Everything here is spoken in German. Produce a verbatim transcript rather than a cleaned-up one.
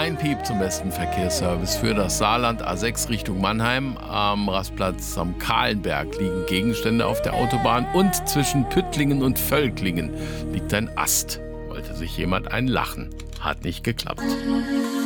Ein Piep zum besten Verkehrsservice für das Saarland. A sechs Richtung Mannheim. Am Rastplatz am Kahlenberg liegen Gegenstände auf der Autobahn und zwischen Püttlingen und Völklingen liegt ein Ast. Wollte sich jemand einlachen. Hat nicht geklappt.